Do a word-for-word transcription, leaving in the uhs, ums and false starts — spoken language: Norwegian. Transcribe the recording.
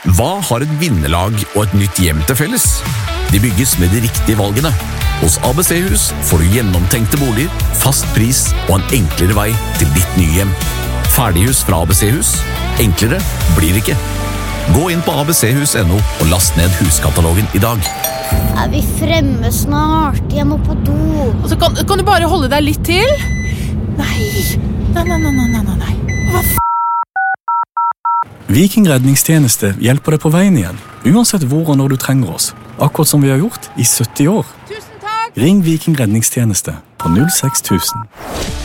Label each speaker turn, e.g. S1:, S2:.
S1: Hva har et vinnerlag og et nytt hjem til felles? De bygges med de riktige valgene. Hos A B C-hus får du gjennomtenkte boliger, fast pris og en enklere vei til ditt nye hjem. Ferdighus fra A B C-hus. Enklere blir det ikke. Gå inn på a b c hus punktum n o og last ned huskatalogen i dag.
S2: Er vi fremme snart? Jeg må på do.
S3: Altså, kan, kan du bare holde deg litt til? Nei, nei, nei, nei, nei, nei, nei. Hva f***?
S4: Viking redningstjeneste hjelper deg på veien igjen, uansett hvor og når du trenger oss. Akkurat som vi har gjort i sytti år.
S3: Tusen takk!
S4: Ring Viking redningstjeneste på null seks tusen.